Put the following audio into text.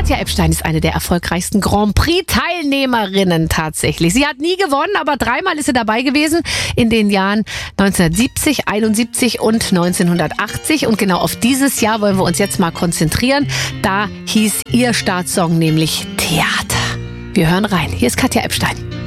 Katja Epstein ist eine der erfolgreichsten Grand Prix-Teilnehmerinnen tatsächlich. Sie hat nie gewonnen, aber dreimal ist sie dabei gewesen in den Jahren 1970, 71 und 1980. Und genau auf dieses Jahr wollen wir uns jetzt mal konzentrieren. Da hieß ihr Startsong nämlich Theater. Wir hören rein. Hier ist Katja Epstein.